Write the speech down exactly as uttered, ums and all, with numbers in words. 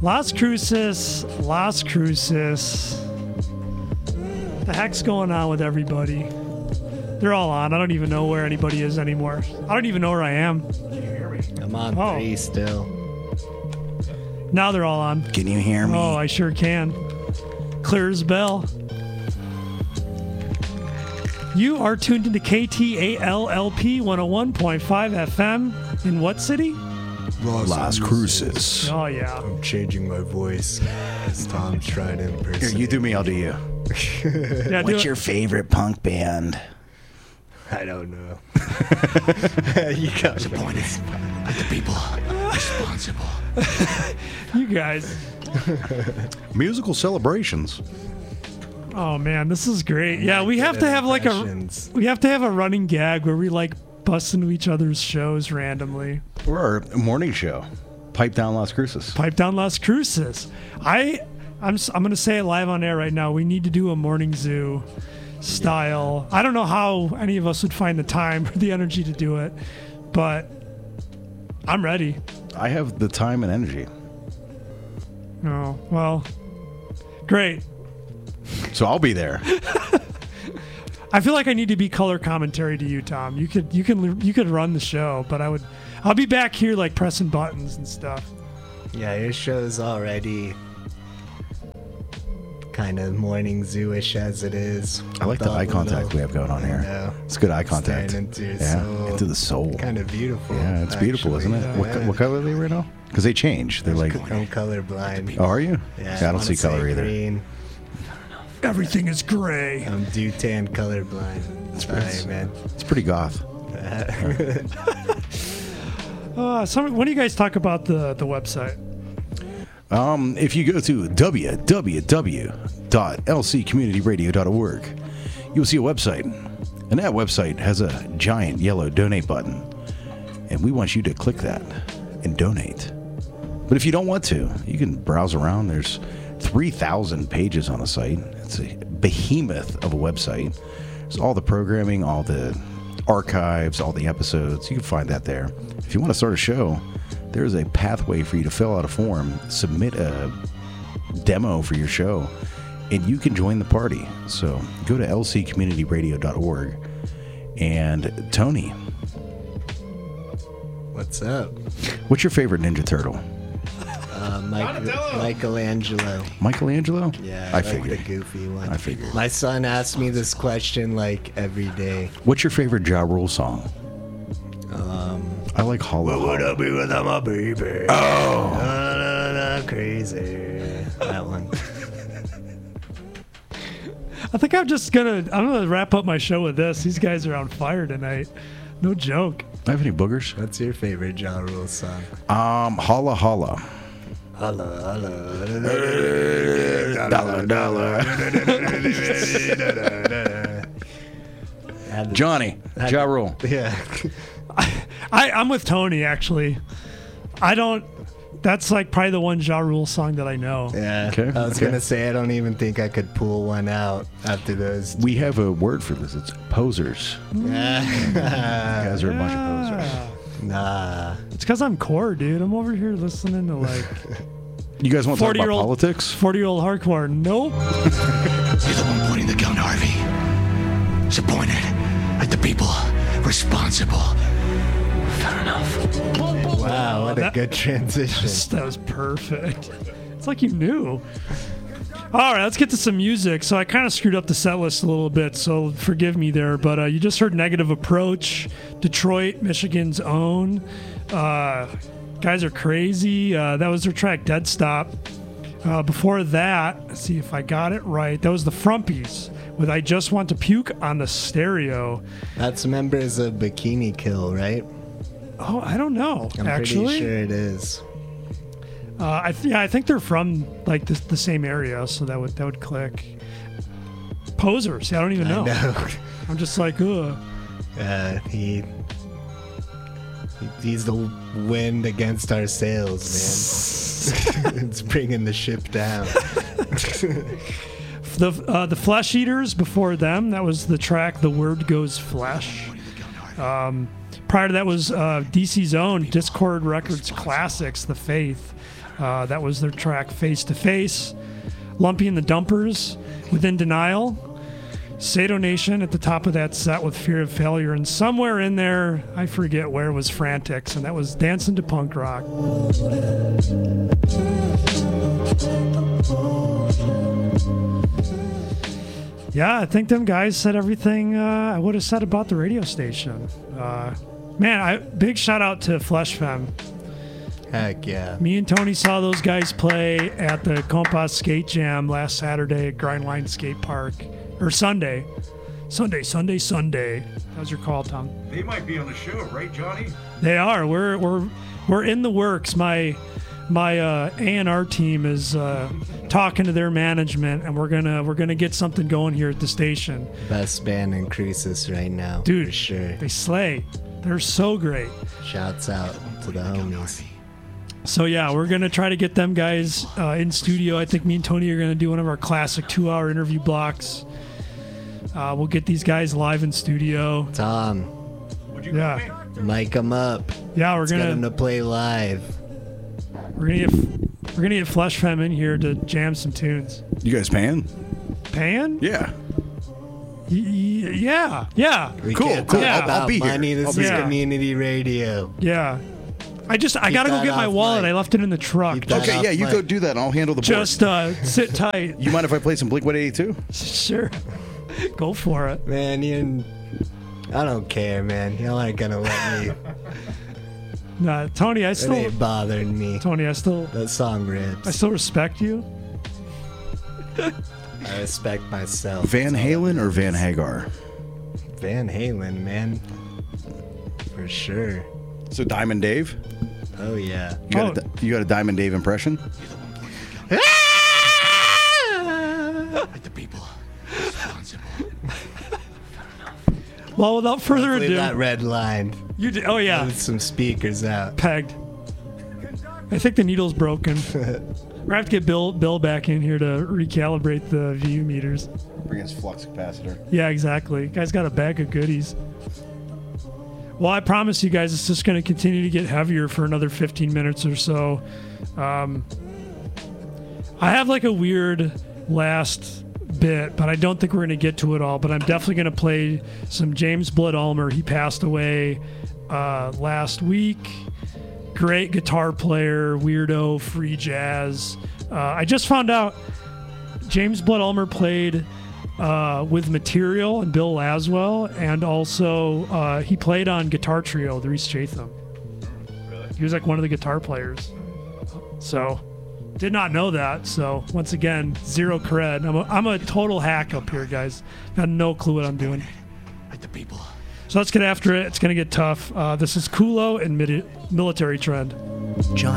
Las Cruces, Las Cruces. What the heck's going on with everybody? They're all on. I don't even know where anybody is anymore. I don't even know where I am. Can you hear me? I'm on oh. three still. Now they're all on. Can you hear me? Oh, I sure can. Clear as bell. You are tuned into K T A L L P one oh one point five F M in what city? Las, Las Cruces. Oh, yeah. I'm changing my voice as Tom's trying to impersonate. Here, you do me, I'll do you. Yeah, What's do your favorite punk band? I don't know. You got disappointed at the people responsible. You guys. Musical celebrations. Oh man, this is great. Yeah, we have to have like a we have to have a running gag where we like bust into each other's shows randomly. Or our morning show, Pipe Down Las Cruces. Pipe Down Las Cruces. I I'm I'm gonna say it live on air right now. We need to do a morning zoo style. I don't know how any of us would find the time or the energy to do it, but I'm ready. I have the time and energy. Oh, well, great. So I'll be there. I feel like I need to be color commentary to you, Tom. You could you can you could run the show, but I would I'll be back here like pressing buttons and stuff. Yeah, your show's already kind of morning zoo-ish as it is. I like the eye contact we have going on here. Know. It's good eye contact. Into your yeah, soul. into the soul. Kind of beautiful. Yeah, it's actually. beautiful, isn't it? Yeah, what, yeah. what color are they right now? Because they change. They're like. I'm colorblind. Oh, are you? Yeah, yeah I don't see color either. Green. Everything is gray. I'm Dutan colorblind. Sorry, man. It's pretty goth. uh, some, when do you guys talk about the, the website? Um, if you go to w w w dot l c community radio dot org, you'll see a website. And that website has a giant yellow donate button. And we want you to click that and donate. But if you don't want to, you can browse around. There's three thousand pages on the site. It's a behemoth of a website. There's all the programming, all the archives, all the episodes. You can find that there. If you want to start a show, there's a pathway for you to fill out a form, submit a demo for your show, and you can join the party. So go to l c community radio dot org. And Tony, what's up? What's your favorite Ninja Turtle? Uh, Mike, Michelangelo. Michelangelo? Yeah, I, I figured. like the goofy one. I figured. My son asks me this question like every day. What's your favorite Ja Rule song? Um, I like Hollow. What would I be without my baby? Oh, na, na, na, crazy. That one. I think I'm just gonna I'm gonna wrap up my show with this. These guys are on fire tonight. No joke. I have any boogers? What's your favorite Ja Rule song? Um, Holla Holla. Holla holla. Dollar dollar. Johnny, Ja Rule. Yeah. I, I'm with Tony, actually. I don't... That's like probably the one Ja Rule song that I know. Yeah. Okay, I was okay. going to say, I don't even think I could pull one out after those. We have a word for this. It's posers. You guys are a bunch of posers. Nah. It's because I'm core, dude. I'm over here listening to like... You guys want to talk about forty-year-old politics? forty-year-old hardcore. Nope. You're the one pointing the gun, Harvey. Disappointed at the people responsible. Fair enough. Wow, what a That- good transition. That was perfect. It's like you knew. All right, let's get to some music. So I kind of screwed up the set list a little bit, so forgive me there. But uh, you just heard Negative Approach, Detroit, Michigan's own. Uh, guys are crazy. Uh, that was their track Dead Stop. Uh, before that, let's see if I got it right. That was the Frumpies with I Just Want to Puke on the Stereo. That's members of Bikini Kill, right? Oh, I don't know, I'm actually. pretty sure it is. Uh, I th- yeah, I think they're from like the, the same area, so that would that would click. Posers, yeah, I don't even know. I know. I'm just like, ugh. Uh, he, he's the wind against our sails, man. It's bringing the ship down. The uh, the Flesh Eaters before them, that was the track The Word Goes Flesh. Um, prior to that was uh, D C's own Discord Records Classics, The Faith. Uh, that was their track Face to Face. Lumpy and the Dumpers, Within Denial. Sato Nation at the top of that set with Fear of Failure. And somewhere in there, I forget where, was Frantics, and that was Dancing to Punk Rock. Yeah, I think them guys said everything uh, I would have said about the radio station. Uh, man, I big shout out to Flesh Femme. Heck yeah. Me and Tony saw those guys play at the Compas Skate Jam last Saturday at Grindline Skate Park. Or Sunday. Sunday, Sunday, Sunday. How's your call, Tom? They might be on the show, right, Johnny? They are. We're we're we're in the works. My my uh, A and R team is uh, talking to their management, and we're gonna we're gonna get something going here at the station. Best band in Croesus right now, Dude, for sure. They slay. They're so great. Shouts out to the homies. So yeah, we're gonna try to get them guys uh, in studio. I think me and Tony are gonna do one of our classic two-hour interview blocks. Uh, we'll get these guys live in studio. Tom, Yeah, mic them up. yeah, we're Let's get them gonna to play live. we're gonna get we're gonna get Flesh Femme in here to jam some tunes. You guys paying? Pan? Yeah. Y- y- yeah, yeah, We Cool, can't cool. talk I'll- about I'll be here. money. This I'll is be here. community radio. yeah. I just I Keep gotta go that get my off wallet. mic. I left it in the truck. Keep that Okay, off yeah, you mic. go do that and I'll handle the board. Just uh, sit tight. You mind if I play some Blink one eighty-two? Sure, go for it. Man, you I don't care, man. Y'all aren't gonna let me. Nah, Tony, I It still ain't bothering me. Tony, I still That song I rips. still respect you. I respect myself. Van Halen or Van Hagar? Van Halen, man. For sure. So Diamond Dave? Oh, yeah. You got, Oh. a, you got a Diamond Dave impression? Like the people responsible. Well, without further Leave ado, that red line. you did. Oh yeah, With some speakers out. pegged. I think the needle's broken. We're gonna have to get Bill Bill back in here to recalibrate the V U meters. Bring his flux capacitor. Yeah, exactly. Guy's got a bag of goodies. Well, I promise you guys, it's just going to continue to get heavier for another fifteen minutes or so. Um, I have like a weird last bit, but I don't think we're going to get to it all. But I'm definitely going to play some James Blood Ulmer. He passed away uh, last week. Great guitar player, weirdo, free jazz. Uh, I just found out James Blood Ulmer played uh, with Material and Bill Laswell, and also uh, he played on Guitar Trio, the Reese Chatham. He was like one of the guitar players. So, did not know that. So, once again, zero cred. I'm a, I'm a total hack up here, guys. Got no clue what I'm doing. Like the people. So let's get after it. It's going to get tough. Uh, this is Kulo and Midi- Military Trend. John.